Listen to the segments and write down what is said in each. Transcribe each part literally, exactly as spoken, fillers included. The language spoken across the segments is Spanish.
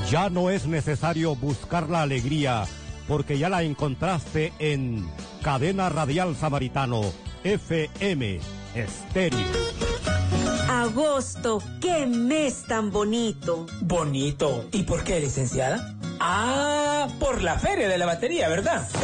Ya no es necesario buscar la alegría, porque ya la encontraste en Cadena Radial Samaritano, F M Estéreo. Agosto, qué mes tan bonito. ¿Bonito? ¿Y por qué, licenciada? Ah, por la feria de la batería, ¿verdad? ¡Sí!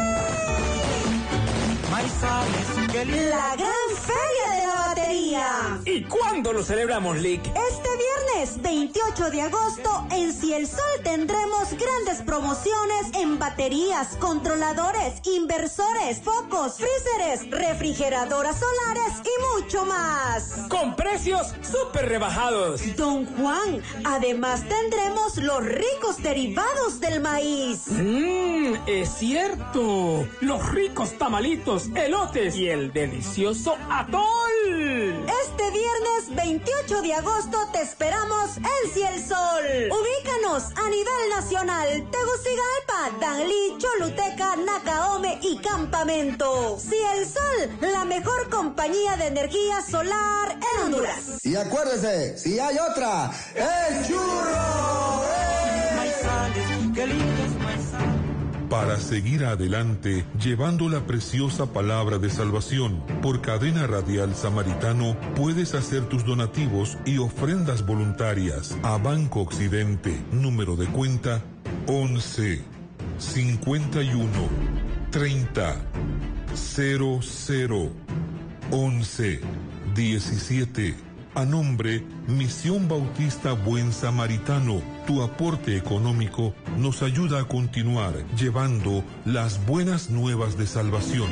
La gran feria de la batería. ¿Y cuándo lo celebramos, Lick? Este viernes veintiocho de agosto en Cielsol tendremos grandes promociones en baterías, controladores, inversores, focos, freezers, refrigeradoras solares y mucho más. Con precios súper rebajados. Don Juan, además tendremos los ricos derivados del maíz. Mmm, es cierto. Los ricos tamalitos, elotes y el delicioso atol. Este viernes veintiocho de agosto te esperamos en Cielsol. Ubícanos a nivel nacional: Tegucigalpa, Danlí, Choluteca, Nacaome y Campamento. Cielsol, la mejor compañía de energía solar en Honduras. Y acuérdese, si hay otra, ¡el churro! ¡Eh! ¡Qué lindos maizales! Para seguir adelante, llevando la preciosa palabra de salvación, por Cadena Radial Samaritano, puedes hacer tus donativos y ofrendas voluntarias a Banco Occidente, número de cuenta once, cincuenta y uno, treinta, cero cero, once, diecisiete. A nombre Misión Bautista Buen Samaritano, tu aporte económico nos ayuda a continuar llevando las buenas nuevas de salvación.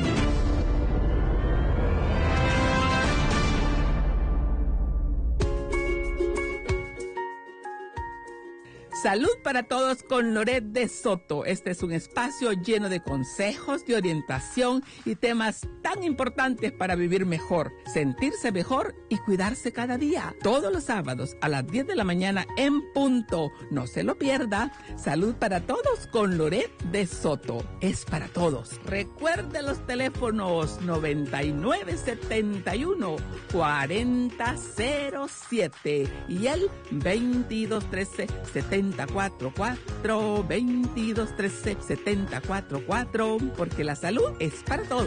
Salud para todos con Loret de Soto. Este es un espacio lleno de consejos, de orientación y temas tan importantes para vivir mejor, sentirse mejor y cuidarse cada día. Todos los sábados a las diez de la mañana en punto. No se lo pierda. Salud para todos con Loret de Soto. Es para todos. Recuerde los teléfonos noventa y nueve setenta y uno cuarenta cero siete y el veintidós trece setenta cuatro cuatro, veintidós trece setenta cuatro cuatro, porque la salud es para todos.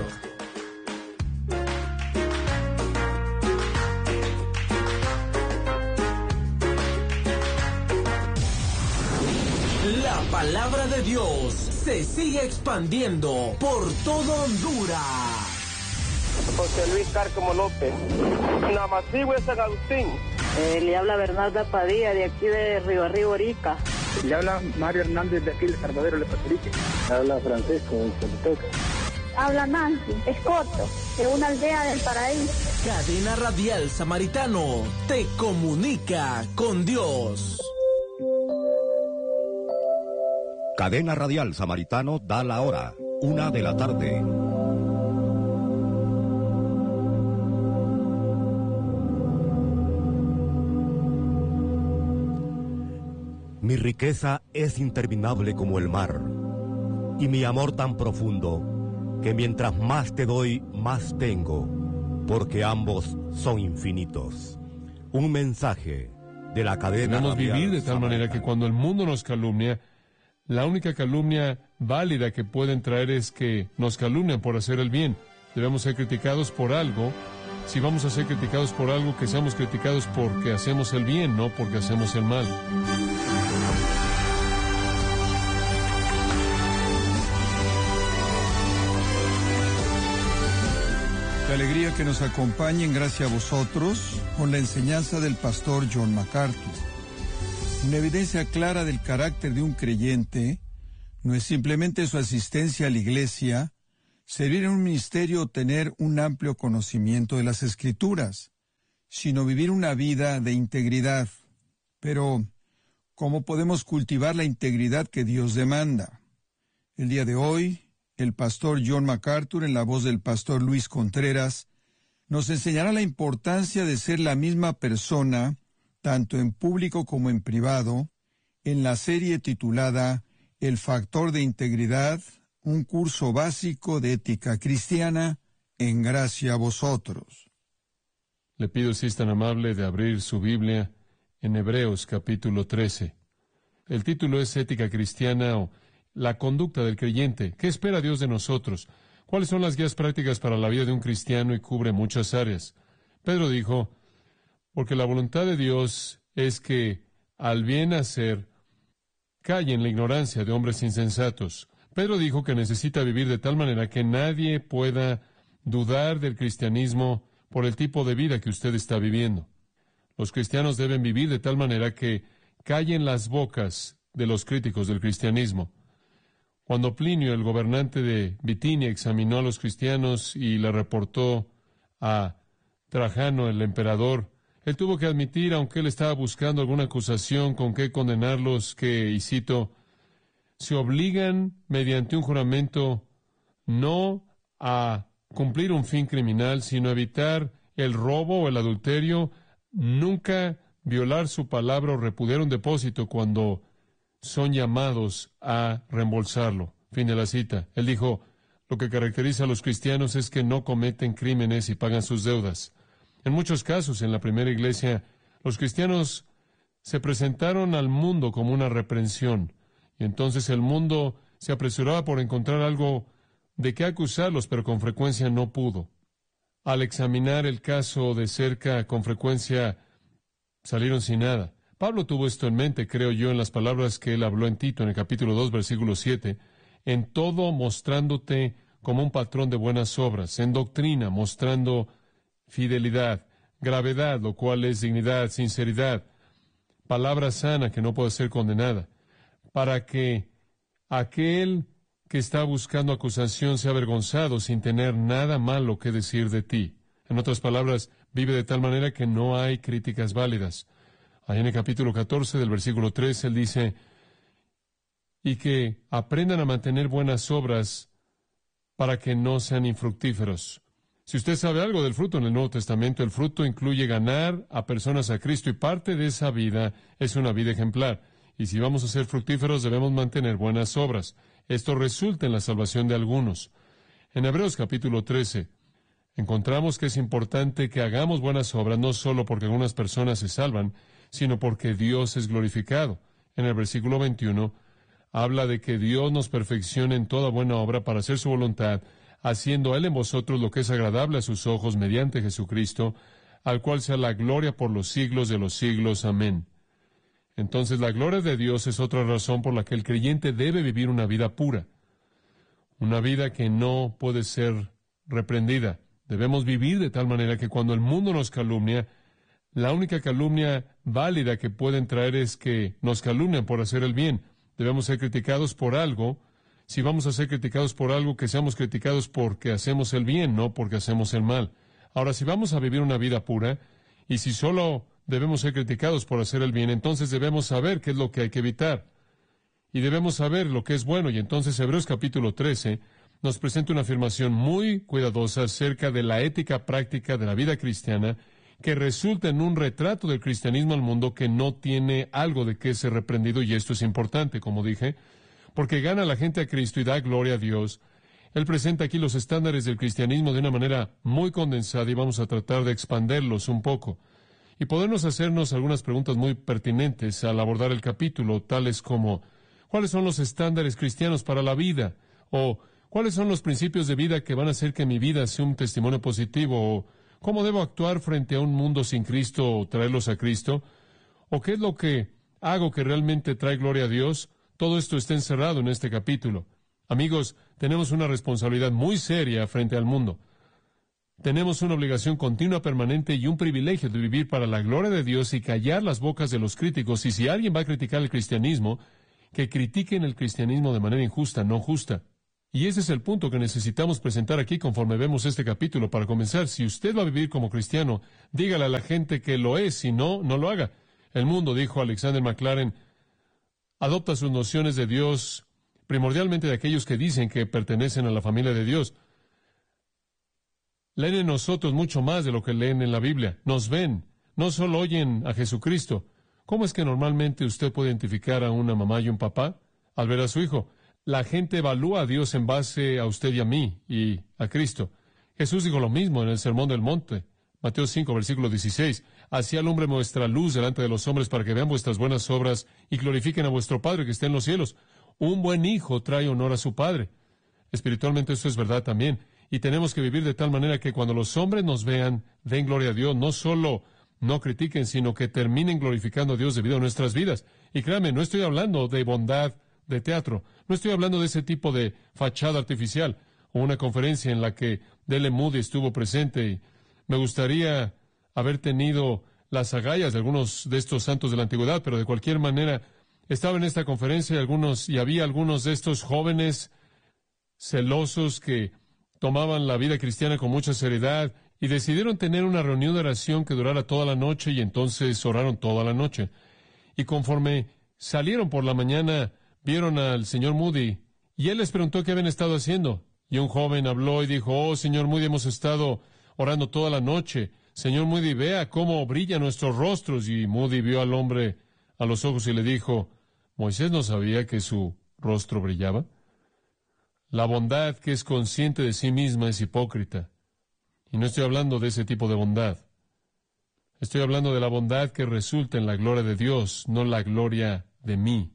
La palabra de Dios se sigue expandiendo por todo Honduras. José Luis Cárcamo López, Namacigüe de San Agustín. Eh, le habla Bernarda Padilla, de aquí de Río Arriba, Orica. Le habla Mario Hernández, de aquí de Salvador, de Pastorique. Le habla Francisco, de Choluteca. Habla Nancy Escoto, de una aldea del Paraíso. Cadena Radial Samaritano te comunica con Dios. Cadena Radial Samaritano da la hora, una de la tarde. Mi riqueza es interminable como el mar, y mi amor tan profundo, que mientras más te doy, más tengo, porque ambos son infinitos. Un mensaje de la cadena. Debemos vivir de tal manera que cuando el mundo nos calumnia, la única calumnia válida que pueden traer es que nos calumnian por hacer el bien. Debemos ser criticados por algo. Si vamos a ser criticados por algo, que seamos criticados porque hacemos el bien, no porque hacemos el mal. Qué alegría que nos acompañen, gracias a vosotros, con la enseñanza del pastor John MacArthur. Una evidencia clara del carácter de un creyente no es simplemente su asistencia a la iglesia, servir en un ministerio o tener un amplio conocimiento de las Escrituras, sino vivir una vida de integridad. Pero, ¿cómo podemos cultivar la integridad que Dios demanda? El día de hoy, el pastor John MacArthur, en la voz del pastor Luis Contreras, nos enseñará la importancia de ser la misma persona, tanto en público como en privado, en la serie titulada El factor de integridad, un curso básico de ética cristiana, en gracia a vosotros. Le pido si es tan amable de abrir su Biblia en Hebreos capítulo trece. El título es Ética Cristiana o la conducta del creyente. ¿Qué espera Dios de nosotros? ¿Cuáles son las guías prácticas para la vida de un cristiano? Y cubre muchas áreas. Pedro dijo, porque la voluntad de Dios es que al bien hacer callen la ignorancia de hombres insensatos. Pedro dijo que necesita vivir de tal manera que nadie pueda dudar del cristianismo por el tipo de vida que usted está viviendo. Los cristianos deben vivir de tal manera que callen las bocas de los críticos del cristianismo. Cuando Plinio, el gobernante de Bitinia, examinó a los cristianos y le reportó a Trajano, el emperador, él tuvo que admitir, aunque él estaba buscando alguna acusación con qué condenarlos, que, y cito, se obligan mediante un juramento no a cumplir un fin criminal, sino a evitar el robo o el adulterio, nunca violar su palabra o repudiar un depósito cuando son llamados a reembolsarlo. Fin de la cita. Él dijo, lo que caracteriza a los cristianos es que no cometen crímenes y pagan sus deudas. En muchos casos, en la primera iglesia, los cristianos se presentaron al mundo como una reprensión, y entonces el mundo se apresuraba por encontrar algo de qué acusarlos, pero con frecuencia no pudo. Al examinar el caso de cerca, con frecuencia salieron sin nada. Pablo tuvo esto en mente, creo yo, en las palabras que él habló en Tito, en el capítulo dos, versículo siete, en todo mostrándote como un patrón de buenas obras, en doctrina mostrando fidelidad, gravedad, lo cual es dignidad, sinceridad, palabra sana que no puede ser condenada, para que aquel que está buscando acusación sea avergonzado sin tener nada malo que decir de ti. En otras palabras, vive de tal manera que no hay críticas válidas. Ahí en el capítulo catorce del versículo tres, él dice, y que aprendan a mantener buenas obras para que no sean infructíferos. Si usted sabe algo del fruto en el Nuevo Testamento, el fruto incluye ganar a personas a Cristo, y parte de esa vida es una vida ejemplar. Y si vamos a ser fructíferos, debemos mantener buenas obras. Esto resulta en la salvación de algunos. En Hebreos capítulo trece, encontramos que es importante que hagamos buenas obras, no solo porque algunas personas se salvan, sino porque Dios es glorificado. En el versículo veintiuno, habla de que Dios nos perfeccione en toda buena obra para hacer su voluntad, haciendo Él en vosotros lo que es agradable a sus ojos mediante Jesucristo, al cual sea la gloria por los siglos de los siglos. Amén. Entonces, la gloria de Dios es otra razón por la que el creyente debe vivir una vida pura, una vida que no puede ser reprendida. Debemos vivir de tal manera que cuando el mundo nos calumnia, la única calumnia válida que pueden traer es que nos calumnian por hacer el bien. Debemos ser criticados por algo. Si vamos a ser criticados por algo, que seamos criticados porque hacemos el bien, no porque hacemos el mal. Ahora, si vamos a vivir una vida pura, y si solo debemos ser criticados por hacer el bien, entonces debemos saber qué es lo que hay que evitar. Y debemos saber lo que es bueno. Y entonces Hebreos capítulo trece nos presenta una afirmación muy cuidadosa acerca de la ética práctica de la vida cristiana, que resulta en un retrato del cristianismo al mundo que no tiene algo de qué ser reprendido. Y esto es importante, como dije, porque gana la gente a Cristo y da gloria a Dios. Él presenta aquí los estándares del cristianismo de una manera muy condensada, y vamos a tratar de expanderlos un poco y podernos hacernos algunas preguntas muy pertinentes al abordar el capítulo, tales como ¿cuáles son los estándares cristianos para la vida? O ¿cuáles son los principios de vida que van a hacer que mi vida sea un testimonio positivo? O ¿cómo debo actuar frente a un mundo sin Cristo o traerlos a Cristo? ¿O qué es lo que hago que realmente trae gloria a Dios? Todo esto está encerrado en este capítulo. Amigos, tenemos una responsabilidad muy seria frente al mundo. Tenemos una obligación continua, permanente y un privilegio de vivir para la gloria de Dios y callar las bocas de los críticos. Y si alguien va a criticar el cristianismo, que critiquen el cristianismo de manera injusta, no justa. Y ese es el punto que necesitamos presentar aquí conforme vemos este capítulo. Para comenzar, si usted va a vivir como cristiano, dígale a la gente que lo es, si no, no lo haga. El mundo, dijo Alexander McLaren, adopta sus nociones de Dios, primordialmente de aquellos que dicen que pertenecen a la familia de Dios. Leen en nosotros mucho más de lo que leen en la Biblia. Nos ven, no solo oyen a Jesucristo. ¿Cómo es que normalmente usted puede identificar a una mamá y un papá? Al ver a su hijo. La gente evalúa a Dios en base a usted y a mí y a Cristo. Jesús dijo lo mismo en el Sermón del Monte, Mateo cinco, versículo dieciséis. así alumbre vuestra luz delante de los hombres para que vean vuestras buenas obras y glorifiquen a vuestro Padre que está en los cielos. Un buen hijo trae honor a su padre. Espiritualmente esto es verdad también. Y tenemos que vivir de tal manera que cuando los hombres nos vean, den gloria a Dios. No solo no critiquen, sino que terminen glorificando a Dios debido a nuestras vidas. Y créanme, no estoy hablando de bondad de teatro. No estoy hablando de ese tipo de fachada artificial o una conferencia en la que D L Moody estuvo presente. Y me gustaría haber tenido las agallas de algunos de estos santos de la antigüedad, pero de cualquier manera estaba en esta conferencia y, algunos, y había algunos de estos jóvenes celosos que tomaban la vida cristiana con mucha seriedad y decidieron tener una reunión de oración que durara toda la noche y entonces oraron toda la noche. Y conforme salieron por la mañana, vieron al señor Moody y él les preguntó qué habían estado haciendo. Y un joven habló y dijo, oh, señor Moody, hemos estado orando toda la noche. Señor Moody, vea cómo brillan nuestros rostros. Y Moody vio al hombre a los ojos y le dijo, ¿Moisés no sabía que su rostro brillaba? La bondad que es consciente de sí misma es hipócrita. Y no estoy hablando de ese tipo de bondad. Estoy hablando de la bondad que resulta en la gloria de Dios, no la gloria de mí.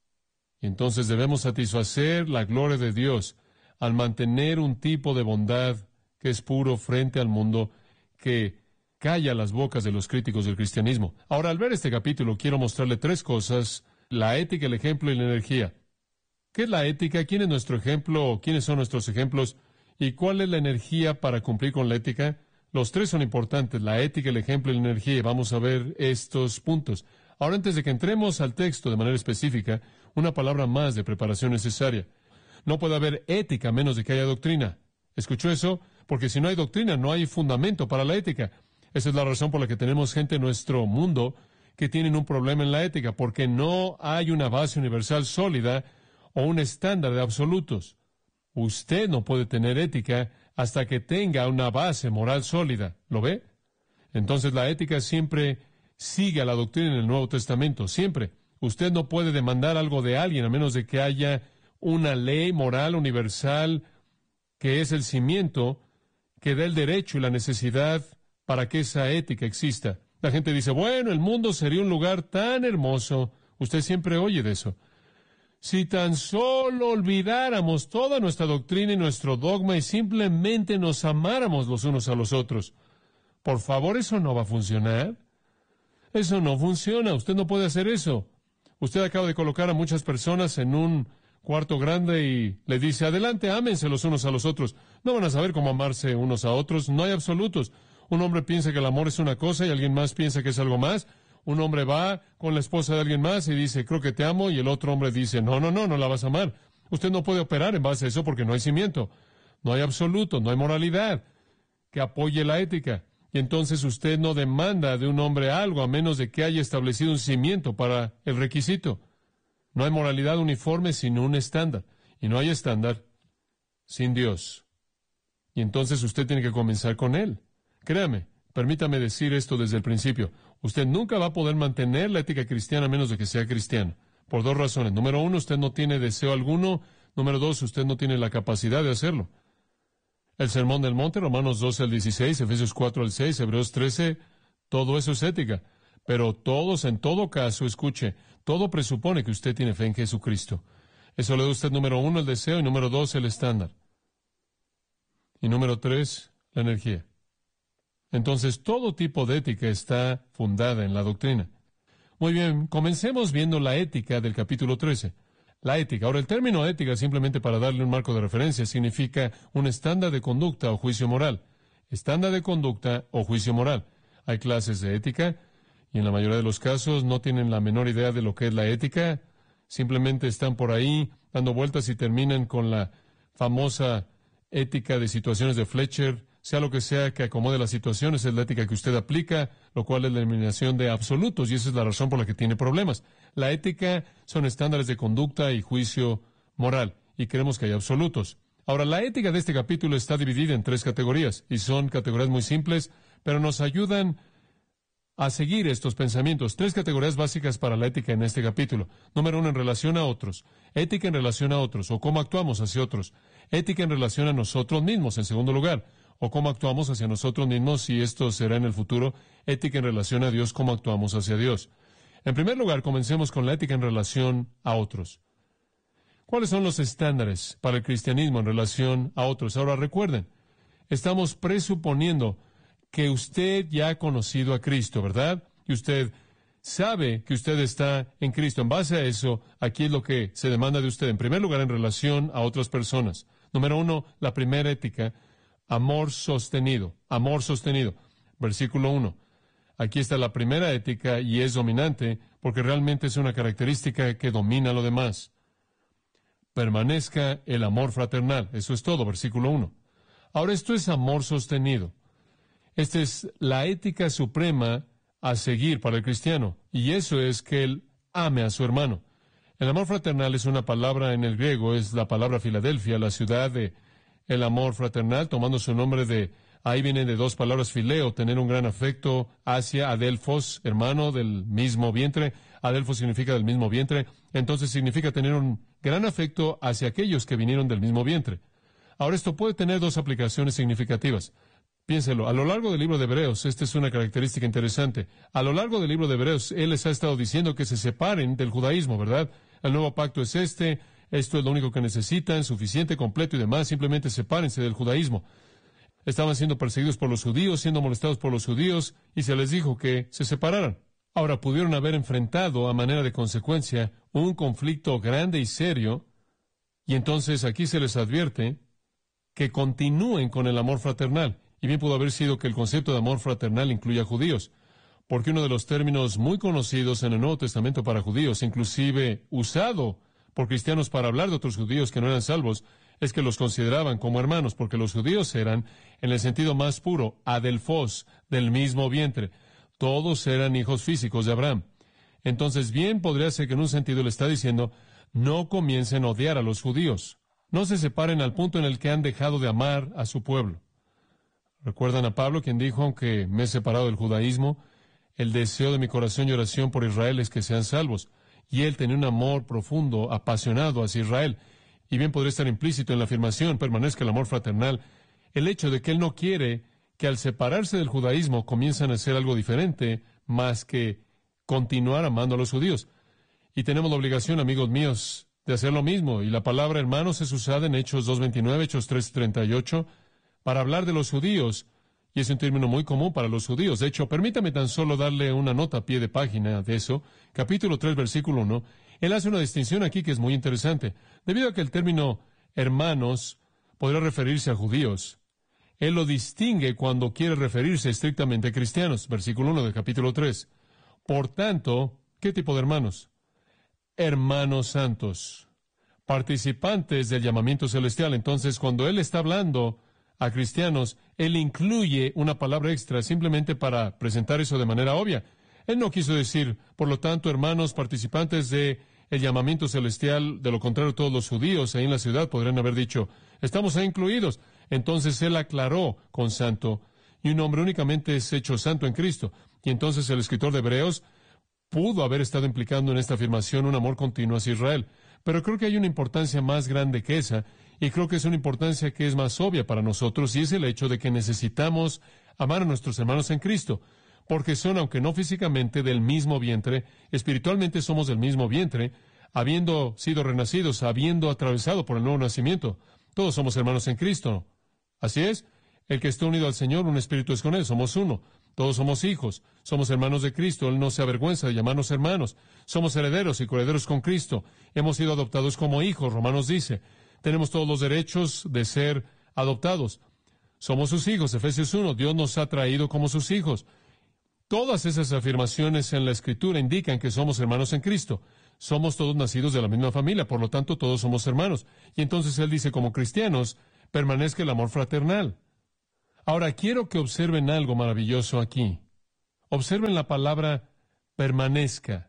Y entonces debemos satisfacer la gloria de Dios al mantener un tipo de bondad que es puro frente al mundo, que calla las bocas de los críticos del cristianismo. Ahora, al ver este capítulo, quiero mostrarle tres cosas: la ética, el ejemplo y la energía. ¿Qué es la ética? ¿Quién es nuestro ejemplo? ¿Quiénes son nuestros ejemplos? ¿Y cuál es la energía para cumplir con la ética? Los tres son importantes, la ética, el ejemplo y la energía. Y vamos a ver estos puntos. Ahora, antes de que entremos al texto de manera específica, una palabra más de preparación necesaria. No puede haber ética a menos de que haya doctrina. ¿Escuchó eso? Porque si no hay doctrina, no hay fundamento para la ética. Esa es la razón por la que tenemos gente en nuestro mundo que tienen un problema en la ética, porque no hay una base universal sólida o un estándar de absolutos. Usted no puede tener ética hasta que tenga una base moral sólida. ¿Lo ve? Entonces la ética siempre sigue a la doctrina en el Nuevo Testamento, siempre. Usted no puede demandar algo de alguien a menos de que haya una ley moral universal que es el cimiento que da el derecho y la necesidad para que esa ética exista. La gente dice, bueno, el mundo sería un lugar tan hermoso. Usted siempre oye de eso. Si tan solo olvidáramos toda nuestra doctrina y nuestro dogma y simplemente nos amáramos los unos a los otros. Por favor, eso no va a funcionar. Eso no funciona. Usted no puede hacer eso. Usted acaba de colocar a muchas personas en un cuarto grande y le dice, adelante, ámense los unos a los otros. No van a saber cómo amarse unos a otros. No hay absolutos. Un hombre piensa que el amor es una cosa y alguien más piensa que es algo más. Un hombre va con la esposa de alguien más y dice, creo que te amo, y el otro hombre dice, no, no, no, no la vas a amar. Usted no puede operar en base a eso porque no hay cimiento. No hay absoluto, no hay moralidad que apoye la ética. Y entonces usted no demanda de un hombre algo a menos de que haya establecido un cimiento para el requisito. No hay moralidad uniforme sin un estándar. Y no hay estándar sin Dios. Y entonces usted tiene que comenzar con Él. Créame, permítame decir esto desde el principio. Usted nunca va a poder mantener la ética cristiana a menos de que sea cristiano. Por dos razones. Número uno, usted no tiene deseo alguno. Número dos, usted no tiene la capacidad de hacerlo. El Sermón del Monte, Romanos doce al dieciséis, Efesios cuatro al seis, Hebreos trece, todo eso es ética. Pero todos, en todo caso, escuche, todo presupone que usted tiene fe en Jesucristo. Eso le da a usted, número uno, el deseo, y número dos, el estándar. Y número tres, la energía. Entonces, todo tipo de ética está fundada en la doctrina. Muy bien, comencemos viendo la ética del capítulo trece. La ética. Ahora, el término ética, simplemente para darle un marco de referencia, significa un estándar de conducta o juicio moral. Estándar de conducta o juicio moral. Hay clases de ética, y en la mayoría de los casos no tienen la menor idea de lo que es la ética. Simplemente están por ahí dando vueltas y terminan con la famosa ética de situaciones de Fletcher. Sea lo que sea que acomode las situaciones, es la ética que usted aplica, lo cual es la eliminación de absolutos, y esa es la razón por la que tiene problemas. La ética son estándares de conducta y juicio moral, y queremos que haya absolutos. Ahora, la ética de este capítulo está dividida en tres categorías, y son categorías muy simples, pero nos ayudan a seguir estos pensamientos. Tres categorías básicas para la ética en este capítulo. Número uno, en relación a otros. Ética en relación a otros, o cómo actuamos hacia otros. Ética en relación a nosotros mismos, en segundo lugar. o cómo actuamos hacia nosotros mismos, y esto será en el futuro, ética en relación a Dios, cómo actuamos hacia Dios. En primer lugar, comencemos con la ética en relación a otros. ¿Cuáles son los estándares para el cristianismo en relación a otros? Ahora recuerden, estamos presuponiendo que usted ya ha conocido a Cristo, ¿verdad? Y usted sabe que usted está en Cristo. En base a eso, aquí es lo que se demanda de usted. En primer lugar, en relación a otras personas. Número uno, la primera ética, amor sostenido. Amor sostenido. Versículo uno. Aquí está la primera ética y es dominante porque realmente es una característica que domina lo demás. Permanezca el amor fraternal. Eso es todo, versículo uno. Ahora, esto es amor sostenido. Esta es la ética suprema a seguir para el cristiano, y eso es que él ame a su hermano. El amor fraternal es una palabra en el griego, es la palabra Filadelfia, la ciudad de el amor fraternal, tomando su nombre de, ahí vienen de dos palabras, fileo, tener un gran afecto hacia Adelfos, hermano del mismo vientre. Adelfos significa del mismo vientre, entonces significa tener un gran afecto hacia aquellos que vinieron del mismo vientre. Ahora, esto puede tener dos aplicaciones significativas. Piénselo, a lo largo del libro de Hebreos, esta es una característica interesante. A lo largo del libro de Hebreos, él les ha estado diciendo que se separen del judaísmo, ¿verdad? El nuevo pacto es este, esto es lo único que necesitan, suficiente, completo y demás, simplemente sepárense del judaísmo. Estaban siendo perseguidos por los judíos, siendo molestados por los judíos, y se les dijo que se separaran. Ahora, pudieron haber enfrentado, a manera de consecuencia, un conflicto grande y serio, y entonces aquí se les advierte que continúen con el amor fraternal. Y bien pudo haber sido que el concepto de amor fraternal incluya judíos, porque uno de los términos muy conocidos en el Nuevo Testamento para judíos, inclusive usado por cristianos para hablar de otros judíos que no eran salvos, es que los consideraban como hermanos, porque los judíos eran, en el sentido más puro, adelfos, del mismo vientre. Todos eran hijos físicos de Abraham. Entonces, bien podría ser que en un sentido le está diciendo, no comiencen a odiar a los judíos. No se separen al punto en el que han dejado de amar a su pueblo. ¿Recuerdan a Pablo, quien dijo, aunque me he separado del judaísmo, el deseo de mi corazón y oración por Israel es que sean salvos? Y él tenía un amor profundo, apasionado hacia Israel. Y bien podría estar implícito en la afirmación, permanezca el amor fraternal, el hecho de que él no quiere que al separarse del judaísmo comiencen a hacer algo diferente, más que continuar amando a los judíos. Y tenemos la obligación, amigos míos, de hacer lo mismo. Y la palabra hermanos es usada en Hechos dos veintinueve, Hechos tres treinta y ocho, para hablar de los judíos, y es un término muy común para los judíos. De hecho, permítame tan solo darle una nota a pie de página de eso. Capítulo tres, versículo uno. Él hace una distinción aquí que es muy interesante. Debido a que el término hermanos podría referirse a judíos, él lo distingue cuando quiere referirse estrictamente a cristianos. Versículo uno del capítulo tres. Por tanto, ¿qué tipo de hermanos? Hermanos santos, participantes del llamamiento celestial. Entonces, cuando él está hablando a cristianos, él incluye una palabra extra simplemente para presentar eso de manera obvia. Él no quiso decir, por lo tanto, hermanos participantes de el llamamiento celestial. De lo contrario, todos los judíos ahí en la ciudad podrían haber dicho, estamos ahí incluidos. Entonces él aclaró con santo, y un hombre únicamente es hecho santo en Cristo. Y entonces el escritor de Hebreos pudo haber estado implicando en esta afirmación un amor continuo hacia Israel. Pero creo que hay una importancia más grande que esa, y creo que es una importancia que es más obvia para nosotros, y es el hecho de que necesitamos amar a nuestros hermanos en Cristo, porque son, aunque no físicamente, del mismo vientre, espiritualmente somos del mismo vientre, habiendo sido renacidos, habiendo atravesado por el nuevo nacimiento. Todos somos hermanos en Cristo. Así es, el que está unido al Señor, un espíritu es con Él, somos uno. Todos somos hijos, somos hermanos de Cristo, Él no se avergüenza de llamarnos hermanos. Somos herederos y coherederos con Cristo. Hemos sido adoptados como hijos, Romanos dice. Tenemos todos los derechos de ser adoptados. Somos sus hijos, Efesios uno, Dios nos ha traído como sus hijos. Todas esas afirmaciones en la Escritura indican que somos hermanos en Cristo. Somos todos nacidos de la misma familia, por lo tanto todos somos hermanos. Y entonces Él dice, como cristianos, permanezca el amor fraternal. Ahora, quiero que observen algo maravilloso aquí. Observen la palabra permanezca.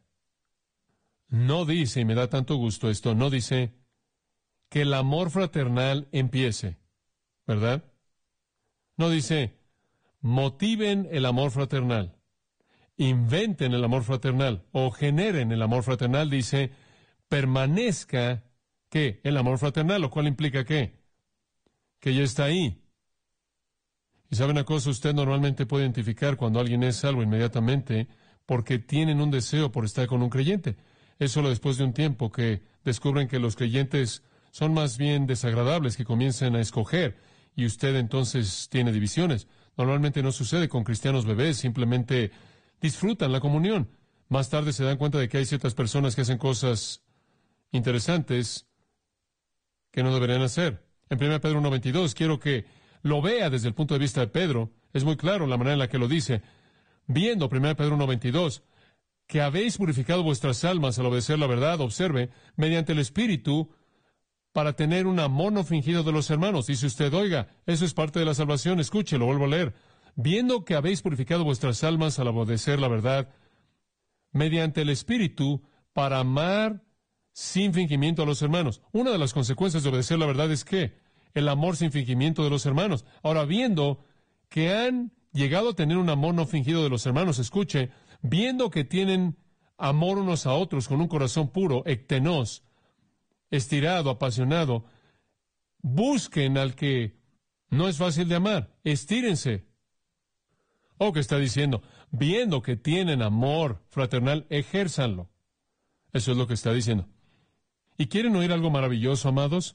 No dice, y me da tanto gusto esto, no dice que el amor fraternal empiece, ¿verdad? No dice, motiven el amor fraternal, inventen el amor fraternal o generen el amor fraternal. Dice, permanezca, ¿qué? El amor fraternal, lo cual implica ¿qué? Que ya está ahí. Y sabe una cosa, usted normalmente puede identificar cuando alguien es salvo inmediatamente porque tienen un deseo por estar con un creyente. Es solo después de un tiempo que descubren que los creyentes son más bien desagradables, que comiencen a escoger, y usted entonces tiene divisiones. Normalmente no sucede con cristianos bebés, simplemente disfrutan la comunión. Más tarde se dan cuenta de que hay ciertas personas que hacen cosas interesantes que no deberían hacer. En primera Pedro uno veintidós, quiero que lo vea desde el punto de vista de Pedro. Es muy claro la manera en la que lo dice. Viendo primera Pedro uno veintidós, que habéis purificado vuestras almas al obedecer la verdad, observe, mediante el Espíritu, para tener un amor no fingido de los hermanos. Dice usted, oiga, eso es parte de la salvación. Escuche, lo vuelvo a leer. Viendo que habéis purificado vuestras almas al obedecer la verdad, mediante el Espíritu, para amar sin fingimiento a los hermanos. Una de las consecuencias de obedecer la verdad es que el amor sin fingimiento de los hermanos. Ahora, viendo que han llegado a tener un amor no fingido de los hermanos, escuche, viendo que tienen amor unos a otros con un corazón puro, ectenos, estirado, apasionado, busquen al que no es fácil de amar, estírense. ¿O qué está diciendo? Viendo que tienen amor fraternal, ejérzanlo. Eso es lo que está diciendo. ¿Y quieren oír algo maravilloso, amados?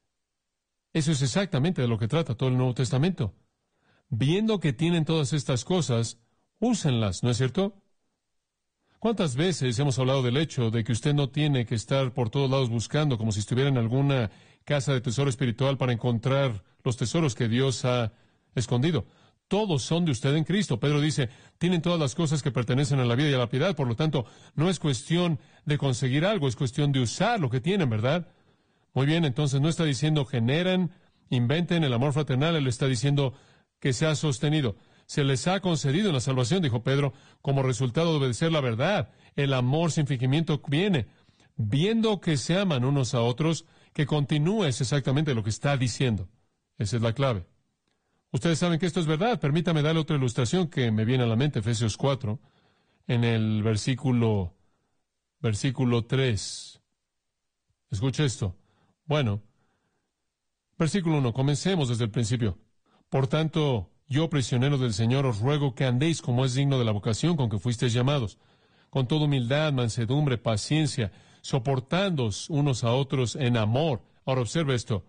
Eso es exactamente de lo que trata todo el Nuevo Testamento. Viendo que tienen todas estas cosas, úsenlas, ¿no es cierto? ¿Cuántas veces hemos hablado del hecho de que usted no tiene que estar por todos lados buscando como si estuviera en alguna casa de tesoro espiritual para encontrar los tesoros que Dios ha escondido? Todos son de usted en Cristo. Pedro dice, tienen todas las cosas que pertenecen a la vida y a la piedad, por lo tanto, no es cuestión de conseguir algo, es cuestión de usar lo que tienen, ¿verdad? Muy bien, entonces no está diciendo generen, inventen el amor fraternal, él está diciendo que se ha sostenido. Se les ha concedido en la salvación, dijo Pedro, como resultado de obedecer la verdad. El amor sin fingimiento viene. Viendo que se aman unos a otros, que continúe es exactamente lo que está diciendo. Esa es la clave. Ustedes saben que esto es verdad. Permítame darle otra ilustración que me viene a la mente, Efesios cuatro, en el versículo, versículo tres. Escuche esto. Bueno, versículo uno, comencemos desde el principio. Por tanto, yo, prisionero del Señor, os ruego que andéis como es digno de la vocación con que fuisteis llamados, con toda humildad, mansedumbre, paciencia, soportándoos unos a otros en amor. Ahora observe esto.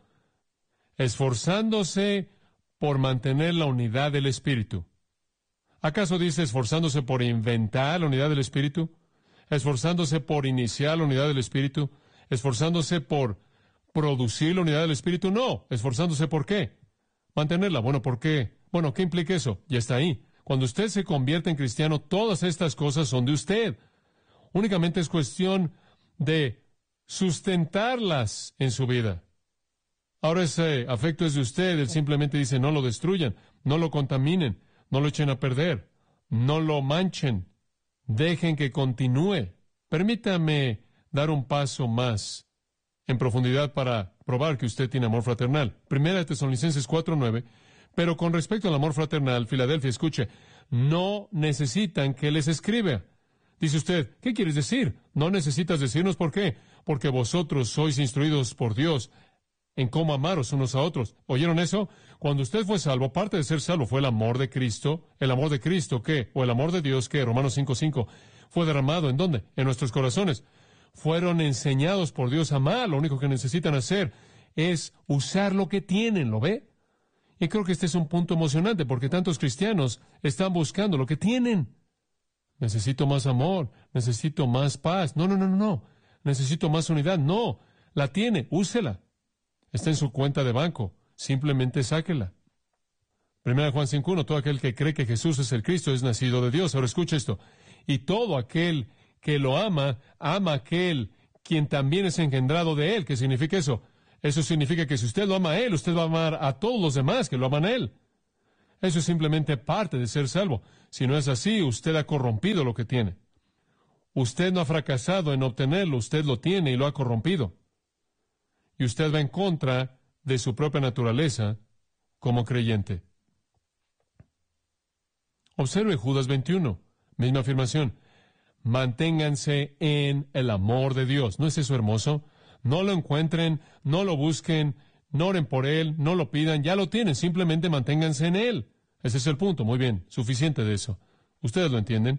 Esforzándose por mantener la unidad del Espíritu. ¿Acaso dice esforzándose por inventar la unidad del Espíritu? ¿Esforzándose por iniciar la unidad del Espíritu? ¿Esforzándose por producir la unidad del Espíritu? No. ¿Esforzándose por qué? Mantenerla. Bueno, ¿por qué? Bueno, ¿qué implica eso? Ya está ahí. Cuando usted se convierte en cristiano, todas estas cosas son de usted. Únicamente es cuestión de sustentarlas en su vida. Ahora ese afecto es de usted. Él simplemente dice, no lo destruyan, no lo contaminen, no lo echen a perder, no lo manchen. Dejen que continúe. Permítame dar un paso más en profundidad para probar que usted tiene amor fraternal. Primera de Tesalonicenses cuatro nueve. Pero con respecto al amor fraternal, Filadelfia, escuche, no necesitan que les escriba. Dice usted, ¿qué quieres decir? No necesitas decirnos por qué. Porque vosotros sois instruidos por Dios en cómo amaros unos a otros. ¿Oyeron eso? Cuando usted fue salvo, parte de ser salvo fue el amor de Cristo. ¿El amor de Cristo qué? ¿O el amor de Dios qué? Romanos cinco cinco. ¿Fue derramado en dónde? En nuestros corazones. Fueron enseñados por Dios a amar. Lo único que necesitan hacer es usar lo que tienen. ¿Lo ve? Y creo que este es un punto emocionante porque tantos cristianos están buscando lo que tienen. Necesito más amor, necesito más paz. No, no, no, no. Necesito más unidad. No, la tiene, úsela. Está en su cuenta de banco. Simplemente sáquela. Primera de Juan cinco uno, todo aquel que cree que Jesús es el Cristo es nacido de Dios. Ahora escucha esto. Y todo aquel que lo ama, ama a aquel quien también es engendrado de él. ¿Qué significa eso? Eso significa que si usted lo ama a él, usted va a amar a todos los demás que lo aman a él. Eso es simplemente parte de ser salvo. Si no es así, usted ha corrompido lo que tiene. Usted no ha fracasado en obtenerlo, usted lo tiene y lo ha corrompido. Y usted va en contra de su propia naturaleza como creyente. Observe Judas veintiuno, misma afirmación. Manténganse en el amor de Dios. ¿No es eso hermoso? No lo encuentren, no lo busquen, no oren por él, no lo pidan, ya lo tienen, simplemente manténganse en él. Ese es el punto. Muy bien, suficiente de eso. ¿Ustedes lo entienden?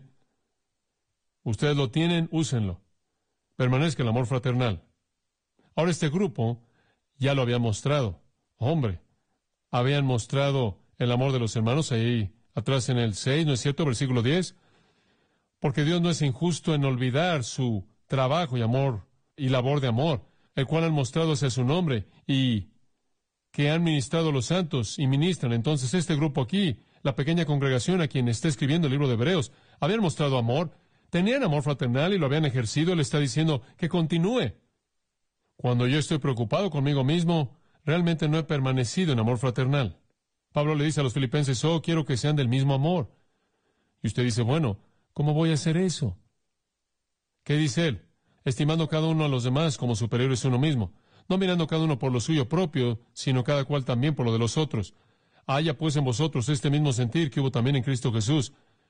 Ustedes lo tienen, úsenlo. Permanezca el amor fraternal. Ahora este grupo ya lo había mostrado. Hombre, habían mostrado el amor de los hermanos ahí atrás en el seis, ¿no es cierto? Versículo diez. Porque Dios no es injusto en olvidar su trabajo y amor y labor de amor, el cual han mostrado hacia su nombre y que han ministrado los santos y ministran. Entonces este grupo aquí, la pequeña congregación a quien está escribiendo el libro de Hebreos, habían mostrado amor, tenían amor fraternal y lo habían ejercido. Él está diciendo que continúe. Cuando yo estoy preocupado conmigo mismo, realmente no he permanecido en amor fraternal. Pablo le dice a los filipenses, oh, quiero que sean del mismo amor. Y usted dice, bueno, ¿cómo voy a hacer eso? ¿Qué dice él? Estimando cada uno a los demás como superiores a uno mismo, no mirando cada uno por lo suyo propio, sino cada cual también por lo de los otros. Haya pues en vosotros este mismo sentir que hubo también en Cristo Jesús,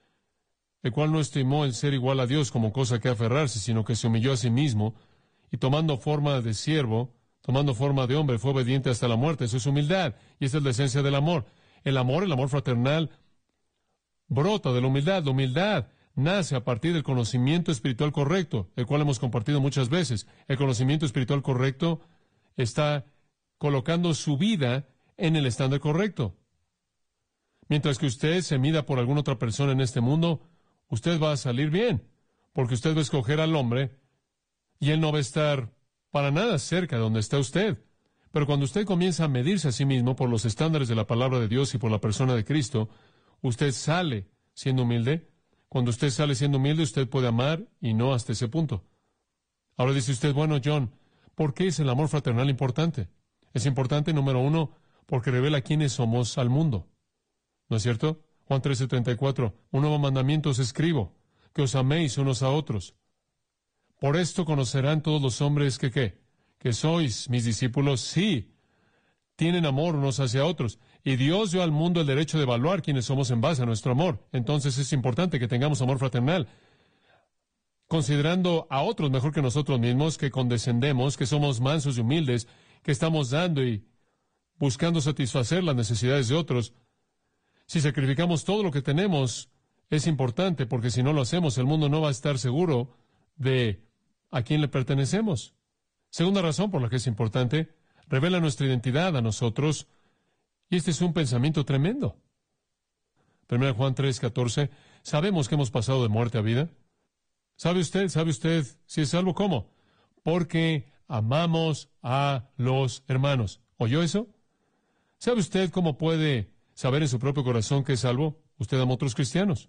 el cual no estimó el ser igual a Dios como cosa que aferrarse, sino que se humilló a sí mismo, y tomando forma de siervo, tomando forma de hombre, fue obediente hasta la muerte. Eso es humildad, y esa es la esencia del amor. El amor, el amor fraternal, brota de la humildad. La humildad nace a partir del conocimiento espiritual correcto, el cual hemos compartido muchas veces. El conocimiento espiritual correcto está colocando su vida en el estándar correcto. Mientras que usted se mida por alguna otra persona en este mundo, usted va a salir bien, porque usted va a escoger al hombre y él no va a estar para nada cerca de donde está usted. Pero cuando usted comienza a medirse a sí mismo por los estándares de la palabra de Dios y por la persona de Cristo, usted sale siendo humilde. Cuando usted sale siendo humilde, usted puede amar y no hasta ese punto. Ahora dice usted, bueno, John, ¿por qué es el amor fraternal importante? Es importante, número uno, porque revela quiénes somos al mundo. ¿No es cierto? Juan trece, treinta y cuatro, un nuevo mandamiento os escribo, que os améis unos a otros. Por esto conocerán todos los hombres que, ¿qué? Que sois mis discípulos, sí, tienen amor unos hacia otros. Y Dios dio al mundo el derecho de evaluar quiénes somos en base a nuestro amor. Entonces es importante que tengamos amor fraternal, considerando a otros mejor que nosotros mismos, que condescendemos, que somos mansos y humildes, que estamos dando y buscando satisfacer las necesidades de otros. Si sacrificamos todo lo que tenemos, es importante, porque si no lo hacemos, el mundo no va a estar seguro de a quién le pertenecemos. Segunda razón por la que es importante, revela nuestra identidad a nosotros, y este es un pensamiento tremendo. Primera Juan tres, catorce, ¿sabemos que hemos pasado de muerte a vida? ¿Sabe usted, sabe usted si es salvo? ¿Cómo? Porque amamos a los hermanos. ¿Oyó eso? ¿Sabe usted cómo puede saber en su propio corazón que es salvo? Usted ama a otros cristianos.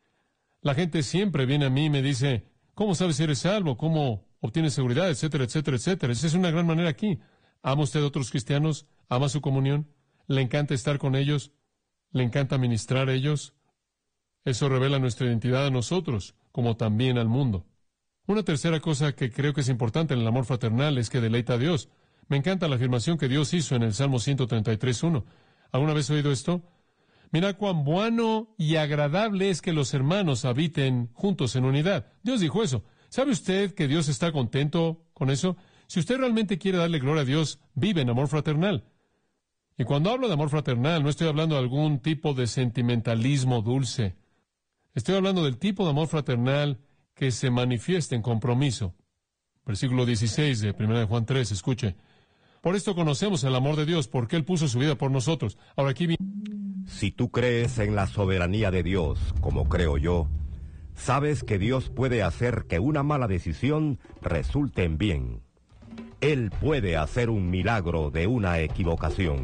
La gente siempre viene a mí y me dice, ¿cómo sabes si eres salvo? ¿Cómo obtienes seguridad? Etcétera, etcétera, etcétera. Esa es una gran manera aquí. ¿Ama usted a otros cristianos? ¿Ama su comunión? ¿Le encanta estar con ellos? ¿Le encanta ministrar a ellos? Eso revela nuestra identidad a nosotros, como también al mundo. Una tercera cosa que creo que es importante en el amor fraternal es que deleita a Dios. Me encanta la afirmación que Dios hizo en el Salmo ciento treinta y tres, uno. ¿Alguna vez ha oído esto? Mira cuán bueno y agradable es que los hermanos habiten juntos en unidad. Dios dijo eso. ¿Sabe usted que Dios está contento con eso? Si usted realmente quiere darle gloria a Dios, vive en amor fraternal. Y cuando hablo de amor fraternal, no estoy hablando de algún tipo de sentimentalismo dulce. Estoy hablando del tipo de amor fraternal que se manifiesta en compromiso. Versículo dieciséis de primera de Juan tres, escuche. Por esto conocemos el amor de Dios, porque Él puso su vida por nosotros. Ahora aquí viene. Si tú crees en la soberanía de Dios, como creo yo, sabes que Dios puede hacer que una mala decisión resulte en bien. Él puede hacer un milagro de una equivocación.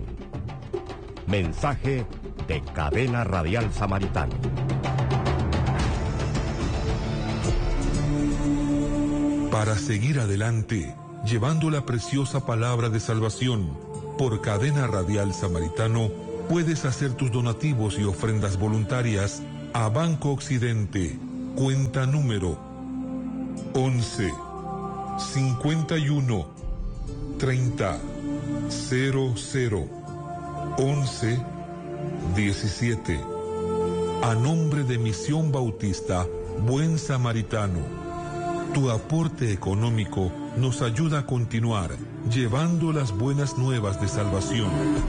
Mensaje de Cadena Radial Samaritano. Para seguir adelante, llevando la preciosa palabra de salvación, por Cadena Radial Samaritano, puedes hacer tus donativos y ofrendas voluntarias a Banco Occidente, cuenta número once, cincuenta y uno, treinta, cero cero, once, diecisiete. A nombre de Misión Bautista, Buen Samaritano. Tu aporte económico nos ayuda a continuar llevando las buenas nuevas de salvación.